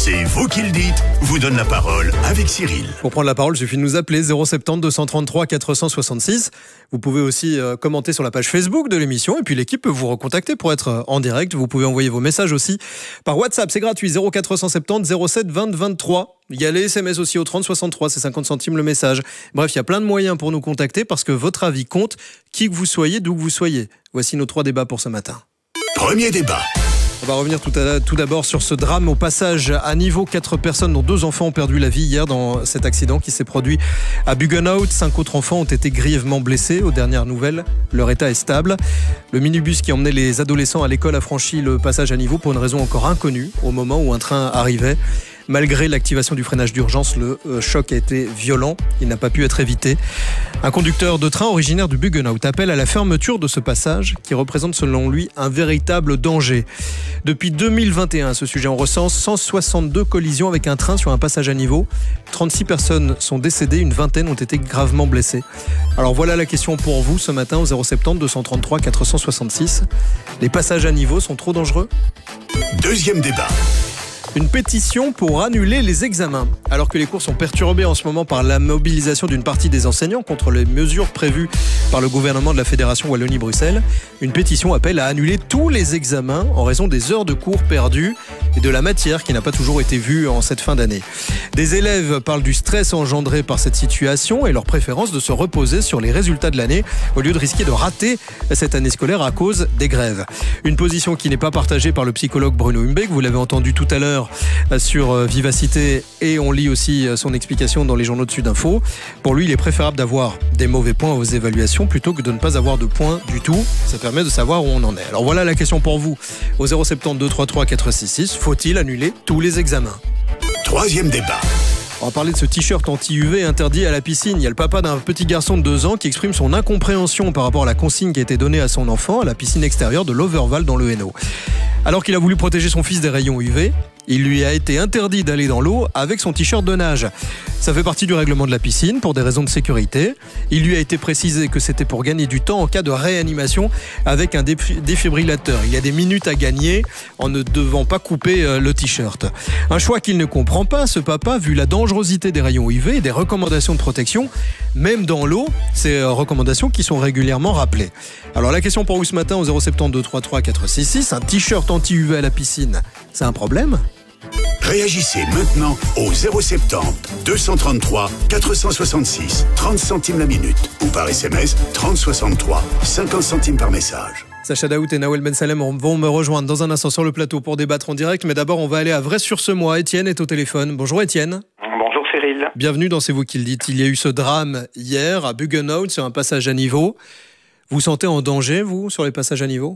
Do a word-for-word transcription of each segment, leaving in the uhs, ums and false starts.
C'est vous qui le dites, vous donne la parole avec Cyril. Pour prendre la parole, il suffit de nous appeler zéro sept zéro deux cent trente-trois quatre cent soixante-six. Vous pouvez aussi euh, commenter sur la page Facebook de l'émission et puis l'équipe peut vous recontacter pour être euh, en direct. Vous pouvez envoyer vos messages aussi par WhatsApp, c'est gratuit, zéro quatre cent soixante-dix zéro sept vingt vingt-trois. Il y a les S M S aussi au trente soixante-trois, c'est cinquante centimes le message. Bref, il y a plein de moyens pour nous contacter parce que votre avis compte, qui que vous soyez, d'où que vous soyez. Voici nos trois débats pour ce matin. Premier débat. On va revenir tout, à, tout d'abord sur ce drame au passage à niveau. Quatre personnes, dont deux enfants, ont perdu la vie hier dans cet accident qui s'est produit à Buggenhout. Cinq autres enfants ont été grièvement blessés. Aux dernières nouvelles, leur état est stable. Le minibus qui emmenait les adolescents à l'école a franchi le passage à niveau pour une raison encore inconnue au moment où un train arrivait. Malgré l'activation du freinage d'urgence, le euh, choc a été violent. Il n'a pas pu être évité. Un conducteur de train originaire du Buggenhout appelle à la fermeture de ce passage qui représente selon lui un véritable danger. Depuis deux mille vingt et un, à ce sujet, on recense cent soixante-deux collisions avec un train sur un passage à niveau. trente-six personnes sont décédées, une vingtaine ont été gravement blessées. Alors voilà la question pour vous ce matin au zéro sept zéro deux cent trente-trois quatre cent soixante-six. Les passages à niveau sont trop dangereux ? Deuxième débat. Une pétition pour annuler les examens. Alors que les cours sont perturbés en ce moment par la mobilisation d'une partie des enseignants contre les mesures prévues par le gouvernement de la Fédération Wallonie-Bruxelles, une pétition appelle à annuler tous les examens en raison des heures de cours perdues et de la matière qui n'a pas toujours été vue en cette fin d'année. Des élèves parlent du stress engendré par cette situation et leur préférence de se reposer sur les résultats de l'année au lieu de risquer de rater cette année scolaire à cause des grèves. Une position qui n'est pas partagée par le psychologue Bruno Humbeck, vous l'avez entendu tout à l'heure sur Vivacité et on lit aussi son explication dans les journaux de Sudinfo. Pour lui, il est préférable d'avoir des mauvais points aux évaluations plutôt que de ne pas avoir de points du tout. Ça permet de savoir où on en est. Alors voilà la question pour vous au zéro sept zéro deux trois trois quatre six six. Faut-il annuler tous les examens ? Troisième débat. On va parler de ce t-shirt anti-U V interdit à la piscine. Il y a le papa d'un petit garçon de deux ans qui exprime son incompréhension par rapport à la consigne qui a été donnée à son enfant à la piscine extérieure de l'Overval dans le Hainaut. Alors qu'il a voulu protéger son fils des rayons U V, il lui a été interdit d'aller dans l'eau avec son t-shirt de nage. Ça fait partie du règlement de la piscine pour des raisons de sécurité. Il lui a été précisé que c'était pour gagner du temps en cas de réanimation avec un défibrillateur. Il y a des minutes à gagner en ne devant pas couper le t-shirt. Un choix qu'il ne comprend pas, ce papa, vu la dangerosité des rayons U V et des recommandations de protection, même dans l'eau, ces recommandations qui sont régulièrement rappelées. Alors la question pour vous ce matin au zéro sept zéro deux trois trois quatre six six, un t-shirt anti-U V à la piscine, c'est un problème ? Réagissez maintenant au zéro sept zéro deux cent trente-trois quatre cent soixante-six, trente centimes la minute ou par S M S trente soixante-trois, cinquante centimes par message. Sacha Daout et Nawel Ben Salem vont me rejoindre dans un instant sur le plateau pour débattre en direct, mais d'abord on va aller à Vrai-sur-Semois. Étienne est au téléphone. Bonjour Étienne. Bonjour Cyril. Bienvenue dans C'est vous qui le dites. Il y a eu ce drame hier à Buggenhout sur un passage à niveau. Vous vous sentez en danger, vous, sur les passages à niveau ?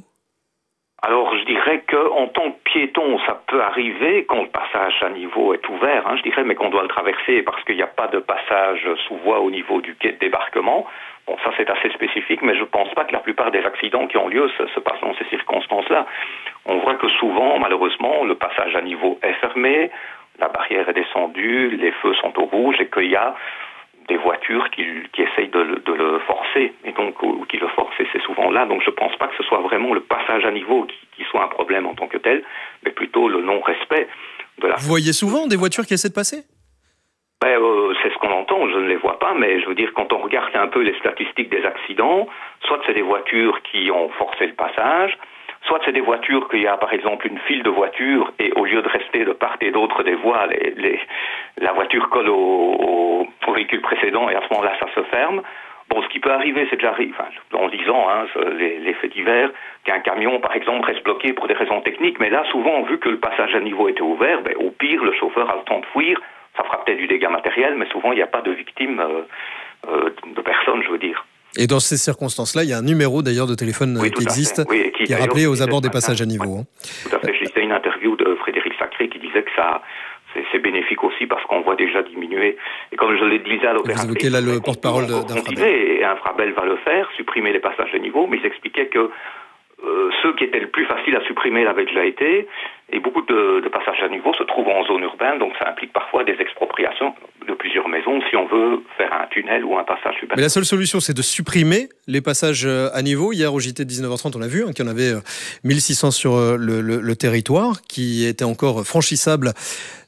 Alors, je dirais qu'en tant que piéton, ça peut arriver quand le passage à niveau est ouvert, hein, je dirais, mais qu'on doit le traverser parce qu'il n'y a pas de passage sous voie au niveau du quai de débarquement. Bon, ça c'est assez spécifique, mais je ne pense pas que la plupart des accidents qui ont lieu se, se passent dans ces circonstances-là. On voit que souvent, malheureusement, le passage à niveau est fermé, la barrière est descendue, les feux sont au rouge et qu'il y a des voitures qui, qui essayent de, de le forcer, et donc ou qui le forcent, et c'est souvent là. Donc je ne pense pas que ce soit vraiment le passage à niveau qui, qui soit un problème en tant que tel, mais plutôt le non-respect de la... Vous voyez souvent des voitures qui essaient de passer ? Ben, euh, c'est ce qu'on entend, je ne les vois pas, mais je veux dire, quand on regarde un peu les statistiques des accidents, soit c'est des voitures qui ont forcé le passage, soit c'est des voitures qu'il y a par exemple une file de voitures et au lieu de rester de part et d'autre des voies, les, les, la voiture colle au, au, au véhicule précédent et à ce moment-là ça se ferme. Bon, ce qui peut arriver, c'est déjà arrivé, enfin, en lisant hein, les, les faits divers, qu'un camion par exemple reste bloqué pour des raisons techniques, mais là souvent vu que le passage à niveau était ouvert, ben, au pire le chauffeur a le temps de fuir, ça fera peut-être du dégât matériel, mais souvent il n'y a pas de victimes euh, euh, de personnes, je veux dire. Et dans ces circonstances-là, il y a un numéro d'ailleurs de téléphone oui, qui existe, oui, qui, qui est rappelé aux abords des passages à niveau. Oui. Tout à fait. Je lisais une interview de Frédéric Sacré qui disait que ça, c'est, c'est bénéfique aussi parce qu'on voit déjà diminuer. Et comme je le disais à l'opératrice, vous évoquez là le porte-parole d'Infrabel. Et Infrabel va le faire, supprimer les passages à niveau, mais ils expliquaient que euh, ceux qui étaient le plus faciles à supprimer l'avaient déjà été, et beaucoup de, de passages à niveau se trouvent en zone urbaine, donc ça implique parfois des expropriations de plusieurs maisons si on veut faire un tunnel ou un passage supplémentaire. Mais la seule solution, c'est de supprimer les passages à niveau. Hier, au J T de dix-neuf heures trente, on a vu hein, qu'il y en avait mille six cents sur le, le, le territoire, qui étaient encore franchissables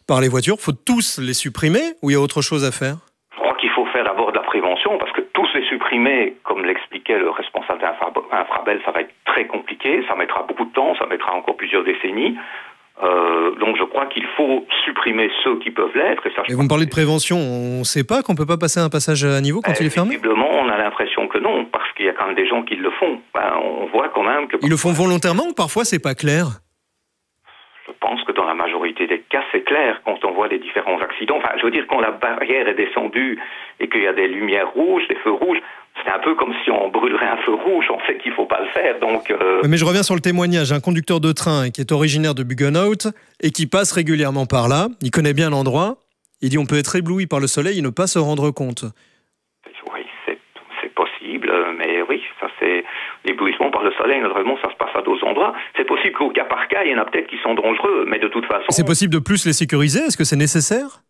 par les voitures. Faut tous les supprimer ou il y a autre chose à faire? Je crois qu'il faut faire d'abord de la prévention, parce que tous les supprimer, comme l'expliquait le responsable d'Infrabel, ça va être très compliqué, ça mettra beaucoup de temps, ça mettra encore plusieurs décennies. Euh, donc je crois qu'il faut supprimer ceux qui peuvent l'être. Et, ça, et vous me parlez de prévention, on ne sait pas qu'on ne peut pas passer un passage à niveau quand euh, il est fermé? Visiblement, on a l'impression que non, parce qu'il y a quand même des gens qui le font. Ben, on voit quand même que... Ils le font volontairement ou parfois c'est pas clair? Je pense que dans la majorité des cas, c'est clair quand on voit les différents accidents. Enfin, je veux dire, quand la barrière est descendue et qu'il y a des lumières rouges, des feux rouges, c'est un peu comme si on brûlerait un feu rouge, on sait qu'il ne faut pas le faire. Donc, euh... Mais je reviens sur le témoignage. Un conducteur de train qui est originaire de Buggenhout et qui passe régulièrement par là, il connaît bien l'endroit, il dit on peut être ébloui par le soleil et ne pas se rendre compte. Oui, c'est, c'est possible, mais oui, ça c'est l'éblouissement par le soleil, normalement ça se passe à d'autres endroits. C'est possible qu'au cas par cas, il y en a peut-être qui sont dangereux, mais de toute façon... C'est possible de plus les sécuriser? Est-ce que c'est nécessaire?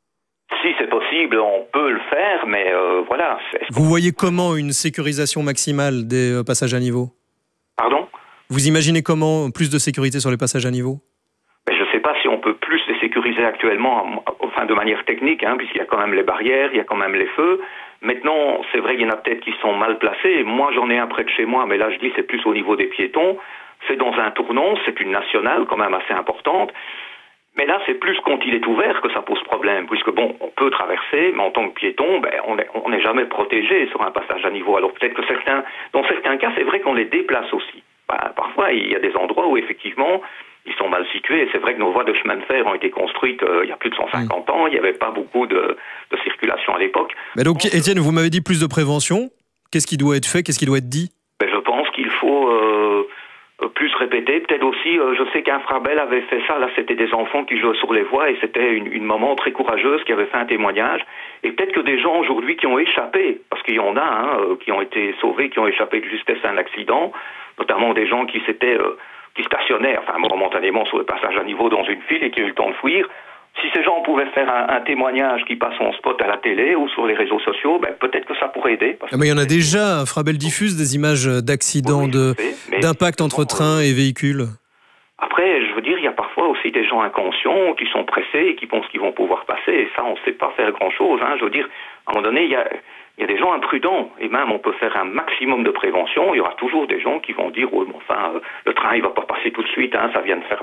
Si c'est possible, on peut le faire, mais euh, voilà. Vous voyez comment une sécurisation maximale des euh, passages à niveau? Pardon? Vous imaginez comment plus de sécurité sur les passages à niveau? Mais je ne sais pas si on peut plus les sécuriser actuellement, enfin de manière technique, hein, puisqu'il y a quand même les barrières, il y a quand même les feux. Maintenant, c'est vrai qu'il y en a peut-être qui sont mal placés. Moi, j'en ai un près de chez moi, mais là, je dis c'est plus au niveau des piétons. C'est dans un tournant, c'est une nationale quand même assez importante. Mais là, c'est plus quand il est ouvert que ça pose problème, puisque bon, on peut traverser, mais en tant que piéton, ben, on n'est on n'est jamais protégé sur un passage à niveau. Alors peut-être que certains, dans certains cas, c'est vrai qu'on les déplace aussi. Ben, parfois, il y a des endroits où effectivement, ils sont mal situés. C'est vrai que nos voies de chemin de fer ont été construites euh, il y a plus de cent cinquante ans. Il n'y avait pas beaucoup de, de circulation à l'époque. Mais donc, Étienne, vous m'avez dit plus de prévention. Qu'est-ce qui doit être fait? Qu'est-ce qui doit être dit? Ben, je pense qu'il faut... Euh, plus répéter, peut-être aussi, euh, je sais qu'Infrabel avait fait ça, là c'était des enfants qui jouaient sur les voies et c'était une, une maman très courageuse qui avait fait un témoignage, et peut-être que des gens aujourd'hui qui ont échappé, parce qu'il y en a, hein, euh, qui ont été sauvés, qui ont échappé de justesse à un accident, notamment des gens qui s'étaient, euh, qui stationnaient, enfin momentanément sur le passage à niveau dans une file et qui ont eu le temps de fuir. Si ces gens pouvaient faire un, un témoignage qui passe en spot à la télé ou sur les réseaux sociaux, ben, peut-être que ça pourrait aider. Parce ah mais il y en a déjà, Infrabel diffuse des images d'accidents, oui, de, sais, d'impact entre trains et véhicules. Après, je veux dire, il y a parfois aussi des gens inconscients qui sont pressés et qui pensent qu'ils vont pouvoir passer, et ça, on ne sait pas faire grand-chose. Hein. Je veux dire, à un moment donné, il y a... Il y a des gens imprudents, et même on peut faire un maximum de prévention. Il y aura toujours des gens qui vont dire oh, « enfin, euh, le train il va pas passer tout de suite, hein, ça vient de fermer ».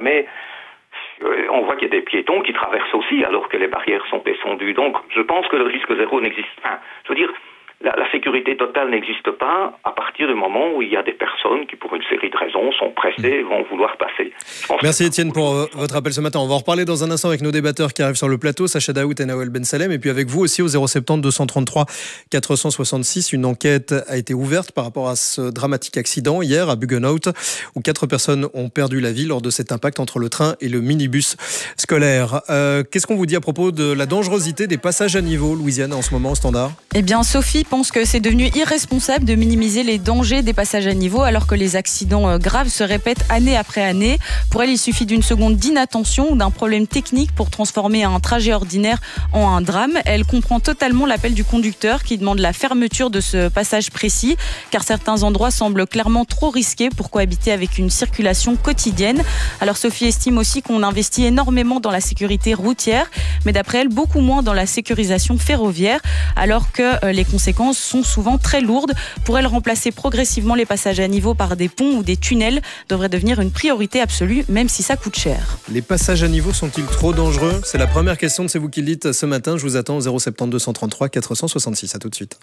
On voit qu'il y a des piétons qui traversent aussi alors que les barrières sont descendues. Donc je pense que le risque zéro n'existe pas. Enfin, je veux dire, la, la sécurité totale n'existe pas à partir du moment où il y a des personnes qui, pour une série de raisons, sont pressées et vont vouloir passer. Merci Étienne pour euh, votre appel ce matin. On va en reparler dans un instant avec nos débatteurs qui arrivent sur le plateau, Sacha Daoud et Nawel Ben Salem, et puis avec vous aussi au zéro sept zéro deux cent trente-trois quatre cent soixante-six. Une enquête a été ouverte par rapport à ce dramatique accident hier à Buggenhout où quatre personnes ont perdu la vie lors de cet impact entre le train et le minibus scolaire. Euh, qu'est-ce qu'on vous dit à propos de la dangerosité des passages à niveau, Louisiane, en ce moment au standard? Eh bien, Sophie pense que c'est devenu irresponsable de minimiser les dangers des passages à niveau alors que les accidents graves se répètent année après année. Pour elle, il suffit d'une seconde d'inattention ou d'un problème technique pour transformer un trajet ordinaire en un drame. Elle comprend totalement l'appel du conducteur qui demande la fermeture de ce passage précis car certains endroits semblent clairement trop risqués pour cohabiter avec une circulation quotidienne. Alors Sophie estime aussi qu'on investit énormément dans la sécurité routière, mais d'après elle, beaucoup moins dans la sécurisation ferroviaire alors que les conséquences sont souvent très lourdes. Pour elle, remplacer progressivement les passages à niveau par des ponts ou des tunnels devrait devenir une priorité absolue, même si ça coûte cher. Les passages à niveau sont-ils trop dangereux? C'est la première question de C'est vous qui le dites ce matin. Je vous attends au zéro sept zéro deux cent trente-trois quatre cent soixante-six. À tout de suite.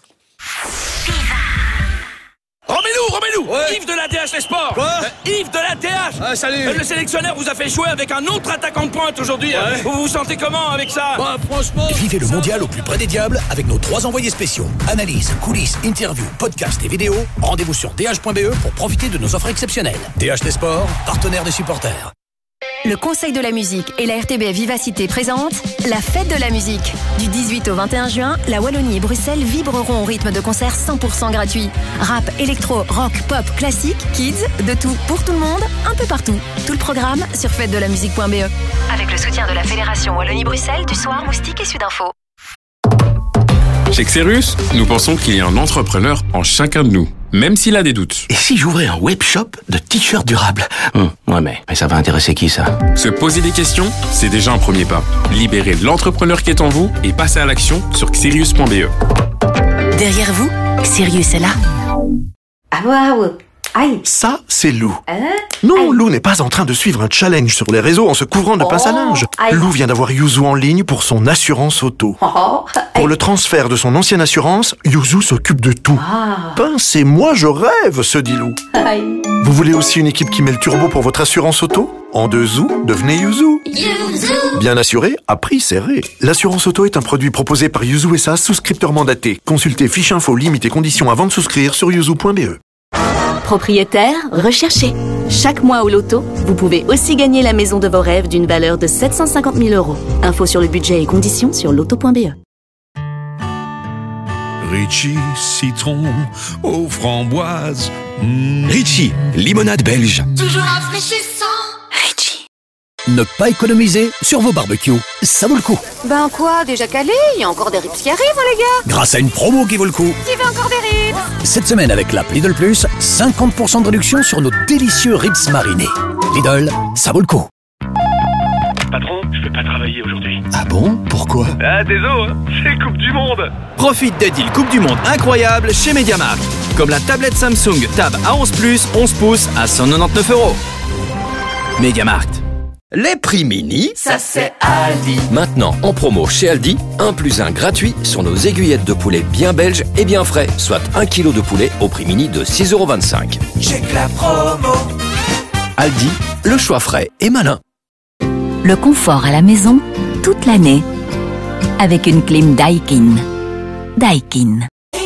Remets-nous, remets-nous ouais. Yves de la D H Les Sports. Quoi euh, Yves de la D H. Ah, salut. euh, Le sélectionneur vous a fait jouer avec un autre attaquant de pointe aujourd'hui. Ouais. Vous vous sentez comment avec ça? Bah, franchement... Vivez le mondial au plus près des diables avec nos trois envoyés spéciaux. Analyse, coulisses, interviews, podcasts et vidéos. Rendez-vous sur d h point b e pour profiter de nos offres exceptionnelles. D H Les Sports, partenaire des supporters. Le Conseil de la musique et la R T B F Vivacité présentent la fête de la musique. Du dix-huit au vingt et un juin, la Wallonie et Bruxelles vibreront au rythme de concerts cent pour cent gratuits. Rap, électro, rock, pop, classique, kids, de tout pour tout le monde, un peu partout. Tout le programme sur fête de la musique point b e. Avec le soutien de la Fédération Wallonie-Bruxelles, du Soir, Moustique et Sudinfo. Chez Xerius, nous pensons qu'il y a un entrepreneur en chacun de nous, même s'il a des doutes. Et si j'ouvrais un webshop de t-shirts durables? hum, Ouais, mais, mais ça va intéresser qui, ça? Se poser des questions, c'est déjà un premier pas. Libérez l'entrepreneur qui est en vous et passez à l'action sur xerius point b e. Derrière vous, Xerius est là. Ah waouh! Aïe! Ça, c'est Lou. Hein? Non, Aïe. Lou n'est pas en train de suivre un challenge sur les réseaux en se couvrant de pince à linge. Aïe. Lou vient d'avoir Yuzu en ligne pour son assurance auto. Oh, Pour le transfert de son ancienne assurance, Yuzu s'occupe de tout. Ah. Pince et moi, je rêve, se dit Lou. Aïe. Vous voulez aussi une équipe qui met le turbo pour votre assurance auto? En deux zou, devenez Yuzu. Bien assuré, à prix serré. L'assurance auto est un produit proposé par Yuzu S A, souscripteur mandaté. Consultez fiche info, limites et conditions avant de souscrire sur yuzu point b e. Propriétaire, recherché. Chaque mois au loto, vous pouvez aussi gagner la maison de vos rêves d'une valeur de sept cent cinquante mille euros. Info sur le budget et conditions sur loto point b e. Ritchie, citron aux framboises. Mmh. Ritchie, limonade belge. Toujours rafraîchissant. Ritchie. Ne pas économiser sur vos barbecues, ça vaut le coup. Ben quoi, déjà calé? Il y a encore des rips qui arrivent, hein, les gars? Grâce à une promo qui vaut le coup. Qui veut encore des rips? Cette semaine avec l'app Lidl Plus, cinquante pour cent de réduction sur nos délicieux ribs marinés. Lidl, ça vaut le coup. Patron, je vais pas travailler aujourd'hui. Ah bon? Pourquoi? Ah, désolé, hein, c'est Coupe du Monde. Profite des deals Coupe du Monde incroyables chez MediaMarkt. Comme la tablette Samsung Tab A onze plus, onze pouces à cent quatre-vingt-dix-neuf euros. MediaMarkt. Les prix mini, ça c'est Aldi. Maintenant en promo chez Aldi, un plus un gratuit sur nos aiguillettes de poulet bien belges et bien frais, soit un kilo de poulet au prix mini de six euros vingt-cinq. Check la promo. Aldi, le choix frais et malin. Le confort à la maison, toute l'année, avec une clim Daikin. Daikin.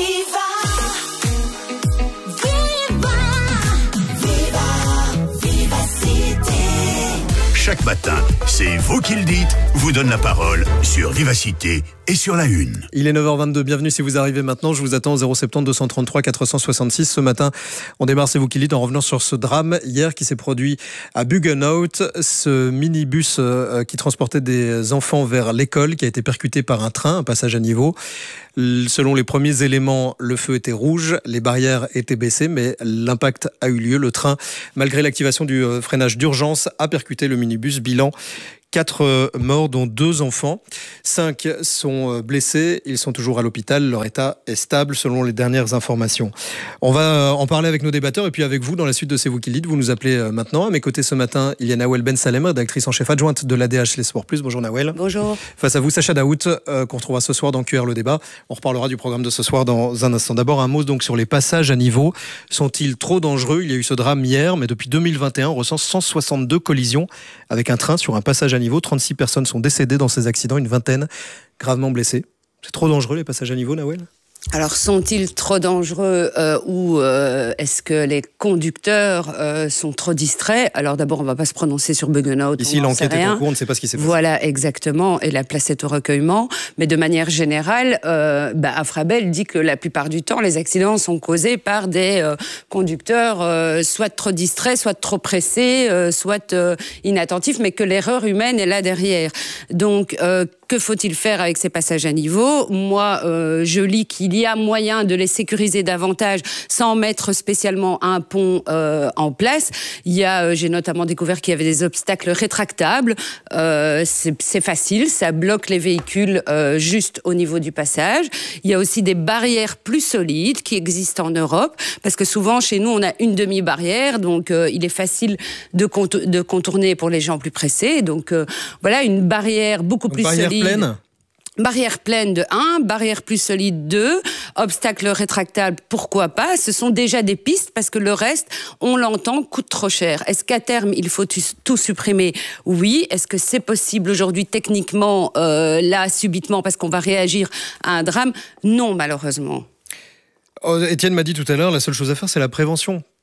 Chaque matin, c'est vous qui le dites, vous donne la parole sur Vivacité et sur la Une. Il est neuf heures vingt-deux, bienvenue si vous arrivez maintenant, je vous attends au zéro sept zéro deux cent trente-trois quatre cent soixante-six. Ce matin, on démarre C'est vous qui le dites en revenant sur ce drame hier qui s'est produit à Buggenhout, ce minibus euh, qui transportait des enfants vers l'école qui a été percuté par un train, un passage à niveau. Selon les premiers éléments, le feu était rouge, les barrières étaient baissées, mais l'impact a eu lieu. Le train, malgré l'activation du freinage d'urgence, a percuté le minibus. Bilan, quatre morts, dont deux enfants. Cinq sont blessés. Ils sont toujours à l'hôpital. Leur état est stable, selon les dernières informations. On va en parler avec nos débatteurs et puis avec vous dans la suite de C'est vous qui le dites. Vous nous appelez maintenant. À mes côtés ce matin, il y a Nawel Ben Salem, rédactrice en chef adjointe de l'A D H Les Sports Plus. Bonjour Nawel. Bonjour. Face à vous, Sacha Daout, euh, qu'on retrouvera ce soir dans Q R le débat. On reparlera du programme de ce soir dans un instant. D'abord, un mot donc sur les passages à niveau. Sont-ils trop dangereux? Il y a eu ce drame hier, mais depuis deux mille vingt et un, on recense cent soixante-deux collisions avec un train sur un passage à niveau. trente-six personnes sont décédées dans ces accidents, une vingtaine gravement blessées. C'est trop dangereux les passages à niveau, Nawel? Alors, sont-ils trop dangereux euh, ou euh, est-ce que les conducteurs euh, sont trop distraits? Alors d'abord, on ne va pas se prononcer sur Buggenhout. Ici, l'enquête est en cours, on ne sait pas ce qui s'est passé. Voilà, exactement, et la place est au recueillement. Mais de manière générale, euh, bah, Afrabel dit que la plupart du temps, les accidents sont causés par des euh, conducteurs euh, soit trop distraits, soit trop pressés, euh, soit euh, inattentifs, mais que l'erreur humaine est là derrière. Donc, euh, que faut-il faire avec ces passages à niveau? Moi, euh, je lis qu'il y a moyen de les sécuriser davantage sans mettre spécialement un pont euh, en place. Il y a, euh, j'ai notamment découvert qu'il y avait des obstacles rétractables. Euh, c'est, c'est facile, ça bloque les véhicules euh, juste au niveau du passage. Il y a aussi des barrières plus solides qui existent en Europe, parce que souvent chez nous on a une demi-barrière, donc euh, il est facile de, contour- de contourner pour les gens plus pressés. Donc euh, voilà, une barrière beaucoup donc, plus barrière solide. Pleine. Barrière pleine de un, barrière plus solide deux, obstacle rétractable, pourquoi pas? Ce sont déjà des pistes parce que le reste, on l'entend, coûte trop cher. Est-ce qu'à terme, il faut tout supprimer? Oui. Est-ce que c'est possible aujourd'hui techniquement, euh, là, subitement, parce qu'on va réagir à un drame? Non, malheureusement. Oh, Étienne m'a dit tout à l'heure, la seule chose à faire, c'est la prévention.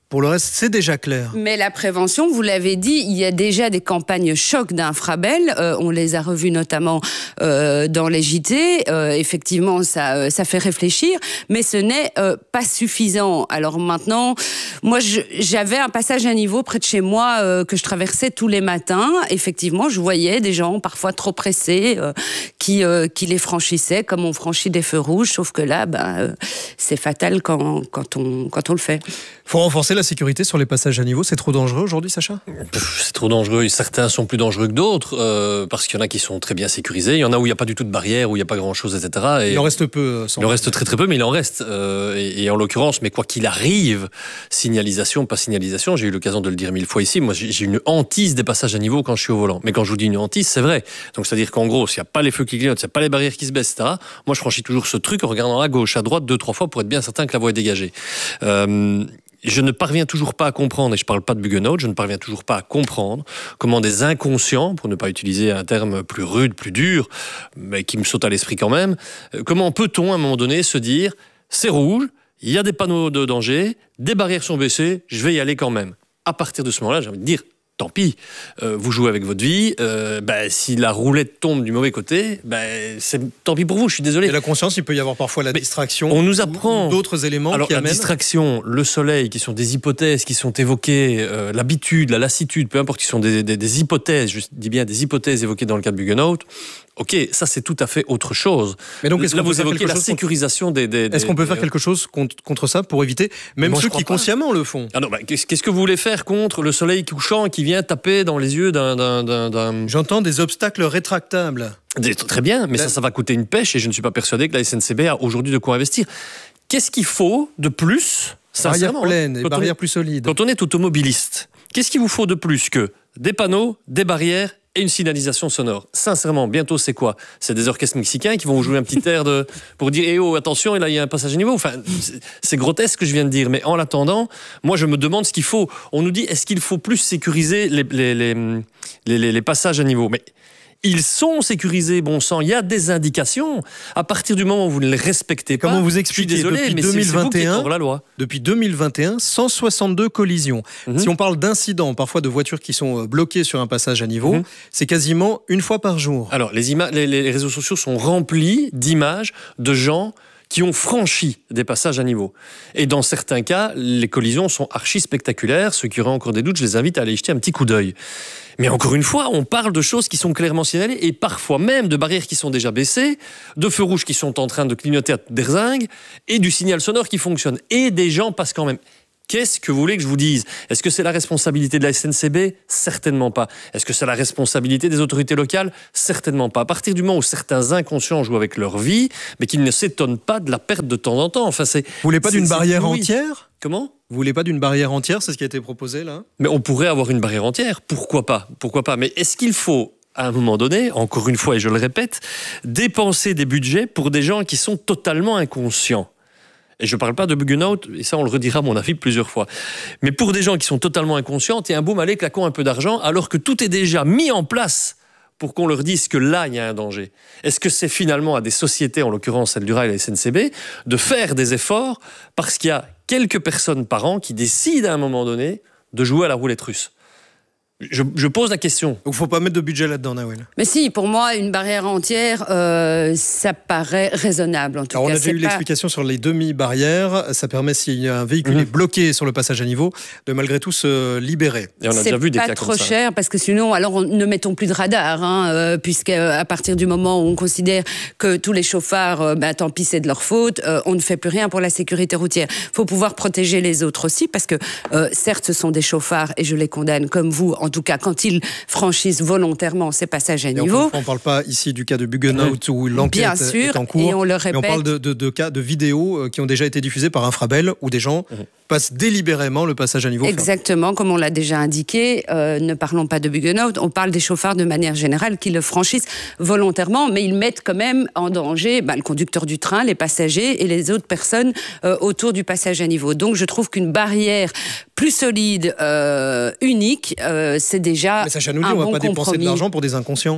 Pour le reste, c'est déjà clair. Mais la prévention, vous l'avez dit, il y a déjà des campagnes choc d'Infrabel. Euh, on les a revues notamment euh, dans les J T. Euh, effectivement, ça, ça fait réfléchir, mais ce n'est euh, pas suffisant. Alors maintenant, moi, je, j'avais un passage à niveau près de chez moi euh, que je traversais tous les matins. Effectivement, je voyais des gens parfois trop pressés euh, qui, euh, qui les franchissaient comme on franchit des feux rouges. Sauf que là, ben, euh, c'est fatal quand, quand, on, quand on le fait. Il faut renforcer la sécurité sur les passages à niveau. C'est trop dangereux aujourd'hui, Sacha ? Pff, C'est trop dangereux. Certains sont plus dangereux que d'autres euh, parce qu'il y en a qui sont très bien sécurisés. Il y en a où il n'y a pas du tout de barrière, où il n'y a pas grand-chose, et cetera. Et il en reste peu. Il en reste très très peu, mais il en reste. Euh, et, et en l'occurrence, mais quoi qu'il arrive, signalisation, pas signalisation, j'ai eu l'occasion de le dire mille fois ici, moi j'ai une hantise des passages à niveau quand je suis au volant. Mais quand je vous dis une hantise, c'est vrai. Donc c'est-à-dire qu'en gros, s'il n'y a pas les feux qui clignotent, s'il n'y a pas les barrières qui se baissent, et cetera, moi je franchis toujours ce truc en regardant à gauche, à droite, deux, trois fois pour être bien certain que la voie est dégagée. Euh, Je ne parviens toujours pas à comprendre, et je ne parle pas de Buggenhout, je ne parviens toujours pas à comprendre comment des inconscients, pour ne pas utiliser un terme plus rude, plus dur, mais qui me saute à l'esprit quand même, comment peut-on à un moment donné se dire c'est rouge, il y a des panneaux de danger, des barrières sont baissées, je vais y aller quand même. À partir de ce moment-là, j'ai envie de dire tant pis, euh, vous jouez avec votre vie, euh, bah, si la roulette tombe du mauvais côté, bah, c'est tant pis pour vous, je suis désolé. Et la conscience, il peut y avoir parfois la Mais distraction. On nous apprend d'autres éléments Alors, qui la amènent. distraction, le soleil, qui sont des hypothèses qui sont évoquées, euh, l'habitude, la lassitude, peu importe, qui sont des, des, des hypothèses, je dis bien des hypothèses évoquées dans le cas de Buggenhout. Ok, ça c'est tout à fait autre chose. Mais donc, est-ce Là, qu'on peut vous faire évoquez quelque la chose sécurisation des. des Est-ce qu'on peut des, faire quelque chose contre, contre ça pour éviter, même Moi, ceux je qui crois pas. consciemment le font? Ah non, bah, qu'est-ce, qu'est-ce que vous voulez faire contre le soleil couchant qui vient taper dans les yeux d'un. d'un, d'un, d'un... J'entends des obstacles rétractables. Des- Très bien, mais La- ça, ça va coûter une pêche et je ne suis pas persuadé que la S N C B a aujourd'hui de quoi investir. Qu'est-ce qu'il faut de plus, Barrières sincèrement, pleines et quand on barrières est- plus solides. Quand on est automobiliste, qu'est-ce qu'il vous faut de plus que des panneaux, des barrières et une signalisation sonore? Sincèrement, bientôt c'est quoi? C'est des orchestres mexicains qui vont vous jouer un petit air de, pour dire eh oh attention, et là il y a un passage à niveau. Enfin, c'est- c'est grotesque ce que je viens de dire, mais en l'attendant, moi je me demande ce qu'il faut. On nous dit est-ce qu'il faut plus sécuriser les, les, les, les, les- les passages à niveau? Mais ils sont sécurisés, bon sang. Il y a des indications. À partir du moment où vous ne les respectez pas, Comment vous je suis expliquez désolé, depuis mais c'est- c'est vous qui êtes deux mille vingt et un, hors la loi. depuis deux mille vingt et un, cent soixante-deux collisions. Mhm. Si on parle d'incidents, parfois de voitures qui sont euh, bloquées sur un passage à niveau, Mhm. c'est quasiment une fois par jour. Alors, les, ima- les, les réseaux sociaux sont remplis d'images de gens qui ont franchi des passages à niveau. Et dans certains cas, les collisions sont archi spectaculaires. Ceux qui auraient encore des doutes, je les invite à aller y jeter un petit coup d'œil. Mais encore une fois, on parle de choses qui sont clairement signalées et parfois même de barrières qui sont déjà baissées, de feux rouges qui sont en train de clignoter à derzingue et du signal sonore qui fonctionne. Et des gens passent quand même. Qu'est-ce que vous voulez que je vous dise? Est-ce que c'est la responsabilité de la S N C B? Certainement pas. Est-ce que c'est la responsabilité des autorités locales? Certainement pas. À partir du moment où certains inconscients jouent avec leur vie, mais qu'ils ne s'étonnent pas de la perte de temps en temps. Enfin, c'est, Vous voulez pas c'est- d'une c'est barrière inouï. entière? Comment? Vous voulez pas d'une barrière entière? C'est ce qui a été proposé là. Mais on pourrait avoir une barrière entière. Pourquoi pas? Pourquoi pas? Mais est-ce qu'il faut, à un moment donné, encore une fois et je le répète, dépenser des budgets pour des gens qui sont totalement inconscients? Et je ne parle pas de Buggenhout, et ça on le redira à mon avis plusieurs fois. Mais pour des gens qui sont totalement inconscients, et un boum, allez, claquons un peu d'argent, alors que tout est déjà mis en place pour qu'on leur dise que là, il y a un danger. Est-ce que c'est finalement à des sociétés, en l'occurrence celle du rail et la S N C B, de faire des efforts parce qu'il y a quelques personnes par an qui décident à un moment donné de jouer à la roulette russe? Je, je pose la question. Donc faut pas mettre de budget là-dedans, Nawel. Mais si, pour moi, une barrière entière, euh, ça paraît raisonnable. En tout Alors on cas, a déjà c'est eu pas- l'explication sur les demi-barrières. Ça permet, s'il y a un véhicule Mhm. est bloqué sur le passage à niveau, de malgré tout se libérer. Et on a c'est déjà vu des pas cas trop comme ça. cher parce que sinon, alors on- ne mettons plus de radar, hein, euh, puisque euh, à partir du moment où on considère que tous les chauffards, euh, ben, tant pis, c'est de leur faute, euh, on ne fait plus rien pour la sécurité routière. Il faut pouvoir protéger les autres aussi, parce que euh, certes, ce sont des chauffards et je les condamne comme vous, en tout cas quand ils franchissent volontairement ces passages à Et encore niveau. une fois, on ne parle pas ici du cas de Buggenhout où l'enquête Bien sûr, est en cours. et on le Mais on répète. parle de, de- de cas de vidéos euh, qui ont déjà été diffusées par Infrabel où des gens passent délibérément le passage à niveau. Exactement, comme on l'a déjà indiqué, euh, ne parlons pas de Buggenhout, on parle des chauffards de manière générale qui le franchissent volontairement, mais ils mettent quand même en danger bah, le conducteur du train, les passagers et les autres personnes euh, autour du passage à niveau. Donc je trouve qu'une barrière plus solide, euh, unique, euh, c'est déjà Mais Sacha nous dit, un on ne va bon pas dépenser de compromis. l'argent pour des inconscients.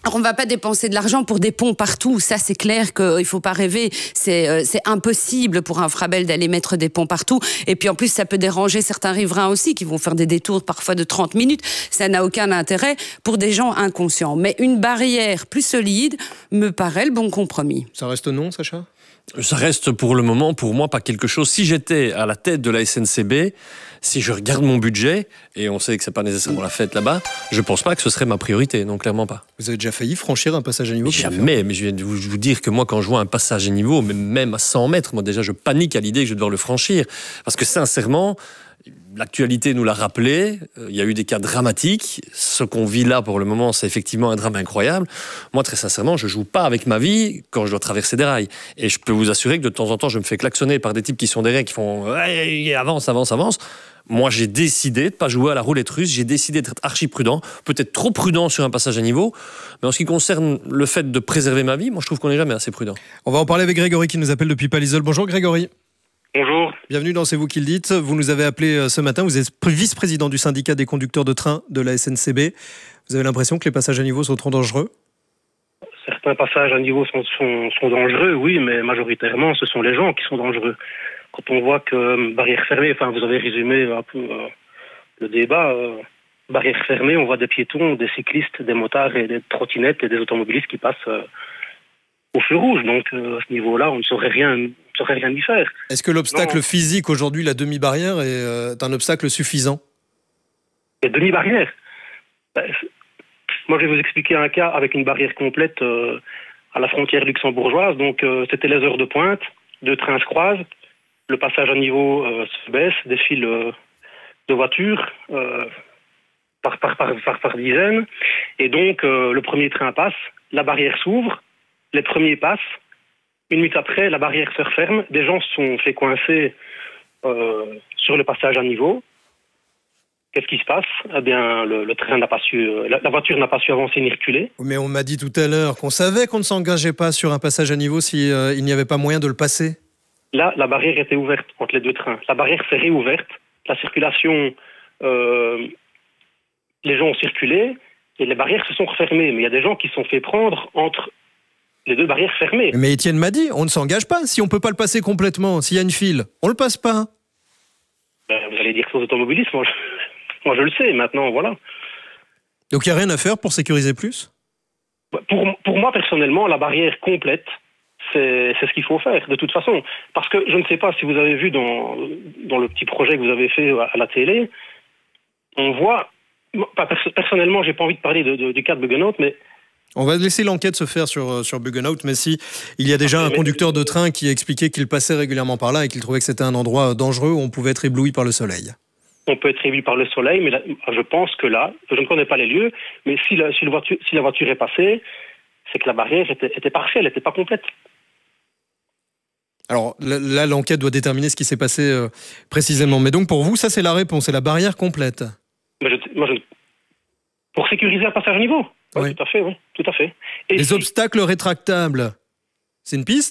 Alors on ne va pas dépenser de l'argent pour des ponts partout, ça c'est clair qu'il ne faut pas rêver, c'est, euh, c'est impossible pour un Frabel d'aller mettre des ponts partout, et puis en plus ça peut déranger certains riverains aussi qui vont faire des détours parfois de trente minutes, ça n'a aucun intérêt pour des gens inconscients. Mais une barrière plus solide me paraît le bon compromis. Ça reste non, Sacha ? Ça reste pour le moment, pour moi, pas quelque chose. Si j'étais à la tête de la S N C B, si je regarde mon budget, et on sait que c'est pas nécessairement la fête là-bas, je pense pas que ce serait ma priorité, non, clairement pas. Vous avez déjà failli franchir un passage à niveau ? Jamais, mais je viens de vous, vous dire que moi, quand je vois un passage à niveau, même à cent mètres, moi déjà, je panique à l'idée que je vais devoir le franchir. Parce que sincèrement, l'actualité nous l'a rappelé, il y a eu des cas dramatiques. Ce qu'on vit là pour le moment, c'est effectivement un drame incroyable. Moi, très sincèrement, je joue pas avec ma vie quand je dois traverser des rails. Et je peux vous assurer que de temps en temps, je me fais klaxonner par des types qui sont derrière, qui font hey, avance, avance, avance. Moi, j'ai décidé de pas jouer à la roulette russe. J'ai décidé d'être archi prudent, peut-être trop prudent sur un passage à niveau. Mais en ce qui concerne le fait de préserver ma vie, moi, je trouve qu'on n'est jamais assez prudent. On va en parler avec Grégory qui nous appelle depuis Palaiseau. Bonjour Grégory. Bonjour. Bienvenue dans C'est vous qui le dites. Vous nous avez appelé ce matin. Vous êtes vice-président du syndicat des conducteurs de train de la S N C B. Vous avez l'impression que les passages à niveau sont trop dangereux ? Certains passages à niveau sont, sont, sont dangereux, oui, mais majoritairement, ce sont les gens qui sont dangereux. Quand on voit que euh, barrière fermée, enfin, vous avez résumé un peu euh, le débat, euh, barrière fermée, on voit des piétons, des cyclistes, des motards et des trottinettes et des automobilistes qui passent euh, au feu rouge. Donc, euh, à ce niveau-là, on ne saurait rien, ne saurait rien y faire. Est-ce que l'obstacle non. physique aujourd'hui, la demi-barrière, est euh, un obstacle suffisant ? La demi-barrière ben, moi, je vais vous expliquer un cas avec une barrière complète euh, à la frontière luxembourgeoise. Donc, euh, c'était les heures de pointe, deux trains se croisent, le passage à niveau euh, se baisse, des files euh, de voitures euh, par, par, par, par, par dizaines. Et donc, euh, le premier train passe, la barrière s'ouvre, les premiers passent. Une minute après, la barrière se referme. Des gens se sont fait coincer euh, sur le passage à niveau. Qu'est-ce qui se passe ? Eh bien, le, le train n'a pas su, la, la voiture n'a pas su avancer ni reculer. Mais on m'a dit tout à l'heure qu'on savait qu'on ne s'engageait pas sur un passage à niveau s'il euh, n'y avait pas moyen de le passer. Là, la barrière était ouverte entre les deux trains. La barrière s'est réouverte. La circulation, euh, les gens ont circulé et les barrières se sont refermées. Mais il y a des gens qui se sont fait prendre entre les deux barrières fermées. Mais Étienne m'a dit, on ne s'engage pas. Si on ne peut pas le passer complètement, s'il y a une file, on ne le passe pas. Ben, vous allez dire que c'est aux automobilistes, moi je... Moi, je le sais, maintenant, voilà. Donc, il n'y a rien à faire pour sécuriser plus ? pour, pour moi, personnellement, la barrière complète, c'est, c'est ce qu'il faut faire, de toute façon. Parce que je ne sais pas si vous avez vu dans, dans le petit projet que vous avez fait à la télé, on voit... Personnellement, je n'ai pas envie de parler de, de, du cas de Buggenhout, mais... On va laisser l'enquête se faire sur, sur Buggenhout, mais si il y a déjà un conducteur de train qui expliquait qu'il passait régulièrement par là et qu'il trouvait que c'était un endroit dangereux où on pouvait être ébloui par le soleil. On peut être ébloui par le soleil, mais là, je pense que là, je ne connais pas les lieux, mais si la, si le voiture, si la voiture est passée, c'est que la barrière était, était partielle, elle n'était pas complète. Alors là, l'enquête doit déterminer ce qui s'est passé euh, précisément. Mais donc pour vous, ça c'est la réponse, c'est la barrière complète. Mais je, moi, je, pour sécuriser un passage à niveau. Oui, oui. Tout à fait, oui, tout à fait. Et les si... obstacles rétractables, c'est une piste ?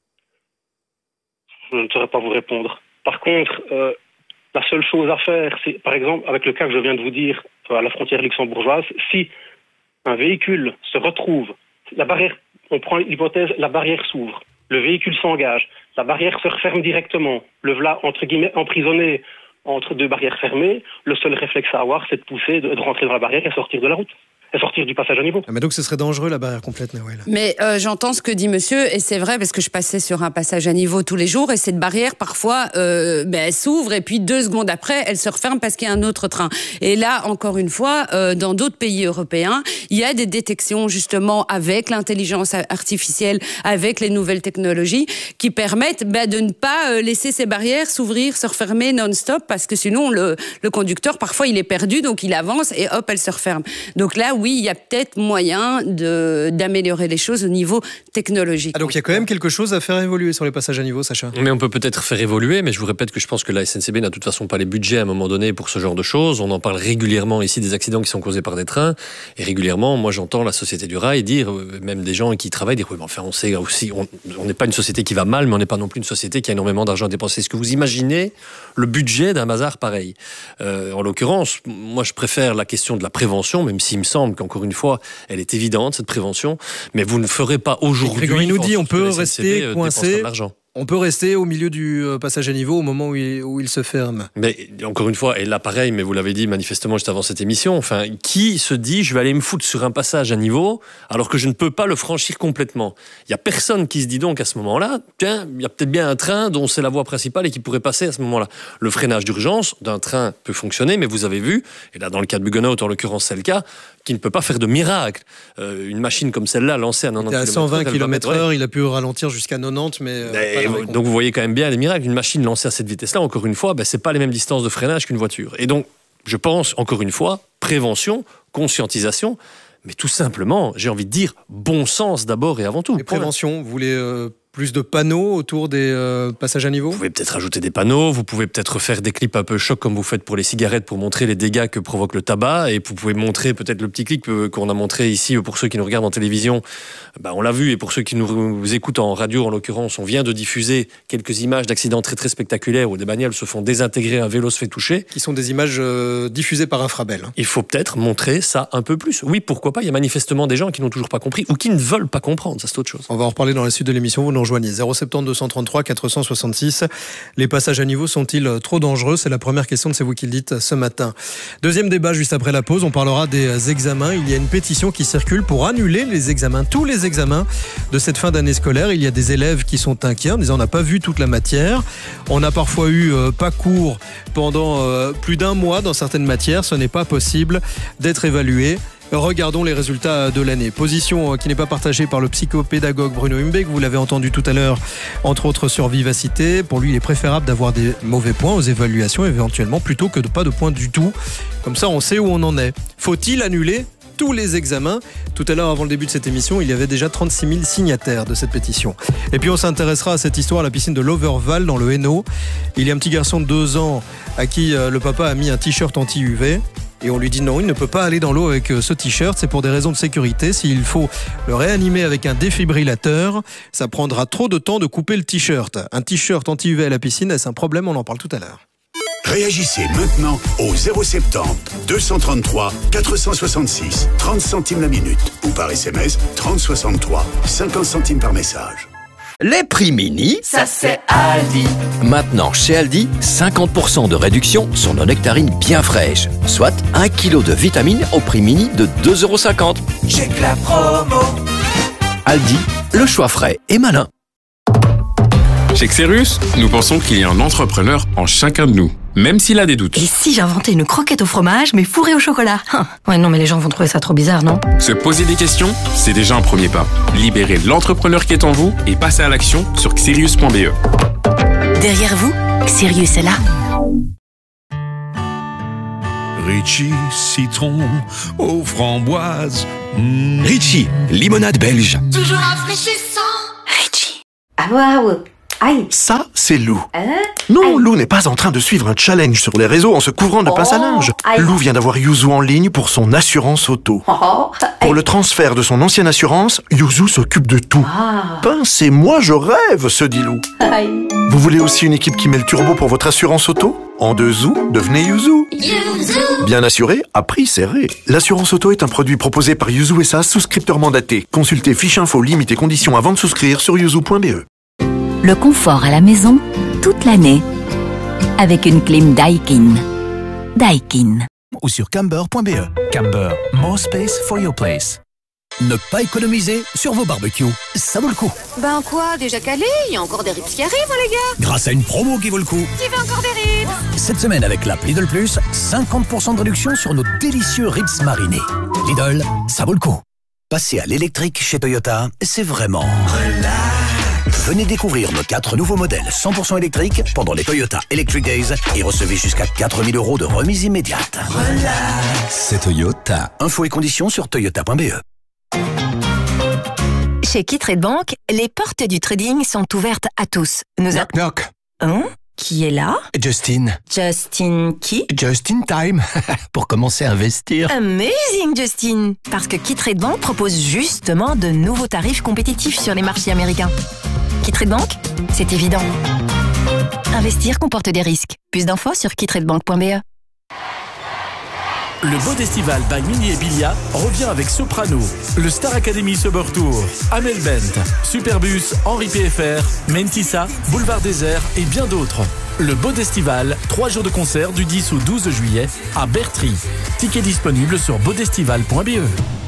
Je ne saurais pas vous répondre. Par contre, euh, la seule chose à faire, c'est, par exemple, avec le cas que je viens de vous dire, à la frontière luxembourgeoise, si un véhicule se retrouve, la barrière, on prend l'hypothèse, la barrière s'ouvre, le véhicule s'engage, la barrière se referme directement, le voilà, entre guillemets, emprisonné entre deux barrières fermées, le seul réflexe à avoir, c'est de pousser, de, de rentrer dans la barrière et sortir de la route. Et sortir du passage à niveau. Ah mais donc ce serait dangereux la barrière complète, Noël. Mais euh, j'entends ce que dit monsieur, et c'est vrai parce que je passais sur un passage à niveau tous les jours, et cette barrière parfois euh, ben, elle s'ouvre et puis deux secondes après elle se referme parce qu'il y a un autre train. Et là encore une fois, euh, dans d'autres pays européens, il y a des détections justement avec l'intelligence artificielle, avec les nouvelles technologies qui permettent ben, de ne pas euh, laisser ces barrières s'ouvrir, se refermer non-stop, parce que sinon le, le conducteur parfois il est perdu, donc il avance et hop elle se referme. Donc là oui, il y a peut-être moyen de, d'améliorer les choses au niveau technologique. Ah donc il y a quand même quelque chose à faire évoluer sur les passages à niveau, Sacha. Mais on peut peut-être faire évoluer, mais je vous répète que je pense que la S N C B n'a de toute façon pas les budgets à un moment donné pour ce genre de choses. On en parle régulièrement ici des accidents qui sont causés par des trains, et régulièrement, moi j'entends la Société du Rail dire, même des gens qui travaillent, dire oui, mais enfin on sait aussi, on n'est pas une société qui va mal, mais on n'est pas non plus une société qui a énormément d'argent à dépenser. Est-ce que vous imaginez le budget d'un bazar pareil ? euh, En l'occurrence, moi je préfère la question de la prévention, même s'il me semble semble qu'encore une fois, elle est évidente, cette prévention, mais vous ne ferez pas aujourd'hui... Grégory nous dit on peut rester euh, coincé, on peut rester au milieu du euh, passage à niveau au moment où il, où il se ferme. Mais encore une fois, et là pareil, mais vous l'avez dit manifestement juste avant cette émission, enfin, qui se dit je vais aller me foutre sur un passage à niveau alors que je ne peux pas le franchir complètement? Il n'y a personne qui se dit donc à ce moment-là, tiens, il y a peut-être bien un train dont c'est la voie principale et qui pourrait passer à ce moment-là. Le freinage d'urgence d'un train peut fonctionner, mais vous avez vu, et là dans le cas de Buggenhout, en l'occurrence c'est le cas, qui ne peut pas faire de miracle. Euh, une machine comme celle-là, lancée à quatre-vingt-dix kilomètres heure, à cent vingt kilomètres heure, il a pu ralentir jusqu'à quatre-vingt-dix, mais... Euh, et, donc vous voyez quand même bien les miracles. Une machine lancée à cette vitesse-là, encore une fois, ben, c'est pas les mêmes distances de freinage qu'une voiture. Et donc, je pense, encore une fois, prévention, conscientisation, mais tout simplement, j'ai envie de dire, bon sens d'abord et avant tout. Et prévention, vous voulez... Euh... Plus de panneaux autour des euh, passages à niveau? Vous pouvez peut-être ajouter des panneaux, vous pouvez peut-être faire des clips un peu choc comme vous faites pour les cigarettes pour montrer les dégâts que provoque le tabac, et vous pouvez montrer peut-être le petit clip qu'on a montré ici pour ceux qui nous regardent en télévision. Ben, on l'a vu, et pour ceux qui nous écoutent en radio en l'occurrence, on vient de diffuser quelques images d'accidents très très spectaculaires où des bagnoles se font désintégrer, un vélo se fait toucher. Qui sont des images euh, diffusées par Infrabel. Il faut peut-être montrer ça un peu plus. Oui, pourquoi pas, il y a manifestement des gens qui n'ont toujours pas compris ou qui ne veulent pas comprendre, ça c'est autre chose. On va en reparler dans la suite de l'émission, vous nous rejoignez. zéro sept deux trois trois quatre cent soixante-six. Les passages à niveau sont-ils trop dangereux? C'est la première question de C'est vous qui le dites ce matin. Deuxième débat juste après la pause, on parlera des examens. Il y a une pétition qui circule pour annuler les examens, tous les examens de cette fin d'année scolaire. Il y a des élèves qui sont inquiets en disant on n'a pas vu toute la matière. On a parfois eu euh, pas cours pendant euh, plus d'un mois dans certaines matières. Ce n'est pas possible d'être évalué. Regardons les résultats de l'année. Position qui n'est pas partagée par le psychopédagogue Bruno Humbeck. Vous l'avez entendu tout à l'heure, entre autres sur Vivacité. Pour lui, il est préférable d'avoir des mauvais points aux évaluations, éventuellement, plutôt que de pas de points du tout. Comme ça, on sait où on en est. Faut-il annuler tous les examens? Tout à l'heure, avant le début de cette émission, il y avait déjà trente-six mille signataires de cette pétition. Et puis on s'intéressera à cette histoire à la piscine de l'Overval dans le Hainaut. Il y a un petit garçon de deux ans à qui le papa a mis un t-shirt anti-U V. Et on lui dit non, il ne peut pas aller dans l'eau avec ce t-shirt, c'est pour des raisons de sécurité. S'il faut le réanimer avec un défibrillateur, ça prendra trop de temps de couper le t-shirt. Un t-shirt anti-U V à la piscine, est-ce un problème? On en parle tout à l'heure. Réagissez maintenant au zéro sept zéro deux cent trente-trois quatre cent soixante-six, trente centimes la minute, ou par S M S trente soixante-trois, cinquante centimes par message. Les prix mini, ça c'est Aldi. Maintenant chez Aldi, cinquante pour cent de réduction sur nos nectarines bien fraîches, soit un kilo de vitamines au prix mini de deux euros cinquante. Check la promo. Aldi, le choix frais et malin. Chez Xerius, nous pensons qu'il y a un entrepreneur en chacun de nous, même s'il a des doutes. Et si j'inventais une croquette au fromage, mais fourrée au chocolat? Ouais, non, mais les gens vont trouver ça trop bizarre, non? Se poser des questions, c'est déjà un premier pas. Libérez l'entrepreneur qui est en vous et passez à l'action sur xerius point b e. Derrière vous, Xerius est là. Ritchie, citron aux framboises. Mmh. Ritchie, limonade belge. Toujours rafraîchissant. Ritchie. Ah waouh. Aïe. Ça, c'est Lou. Hein? Non, Aïe. Lou n'est pas en train de suivre un challenge sur les réseaux en se couvrant de Oh, pince à linge. aïe. Lou vient d'avoir Yuzu en ligne pour son assurance auto. Oh, Pour le transfert de son ancienne assurance, Yuzu s'occupe de tout. Ah. Pince et moi, je rêve, se dit Lou. Aïe. Vous voulez aussi une équipe qui met le turbo pour votre assurance auto? En deux zou, devenez Yuzu. Yuzu. Bien assuré, à prix serré. L'assurance auto est un produit proposé par Yuzu S A, souscripteur mandaté. Consultez fiche info, limite et conditions avant de souscrire sur yuzu point b e. Le confort à la maison, toute l'année, avec une clim Daikin. Daikin. Ou sur camber point b e. Camber, more space for your place. Ne pas économiser sur vos barbecues, ça vaut le coup. Ben quoi, déjà calé? Il y a encore des rips qui arrivent, hein, les gars. Grâce à une promo qui vaut le coup. Qui veut encore des rips? Cette semaine avec l'app Lidl Plus, cinquante pour cent de réduction sur nos délicieux ribs marinés. Lidl, ça vaut le coup. Passer à l'électrique chez Toyota, c'est vraiment relax. Venez découvrir nos quatre nouveaux modèles cent pour cent électriques pendant les Toyota Electric Days et recevez jusqu'à quatre mille euros de remise immédiate. Relax. C'est Toyota. Infos et conditions sur toyota point b e. Chez Kitrade Bank, les portes du trading sont ouvertes à tous. Nous Knock knock. Hein? Qui est là? Justin. Justin qui? Just in time. Pour commencer à investir. Amazing, Justin! Parce que Kitrade Bank propose justement de nouveaux tarifs compétitifs sur les marchés américains. Kitrade Bank, c'est évident. Investir comporte des risques. Plus d'infos sur kitradebank point b e. Le Bodestival by Mini et Bilia revient avec Soprano, le Star Academy Summer Tour, Amel Bent, Superbus, Henri P F R, Mentissa, Boulevard Désert et bien d'autres. Le Bodestival, trois jours de concert du dix au douze juillet à Bertry. Tickets disponibles sur bodestival point b e.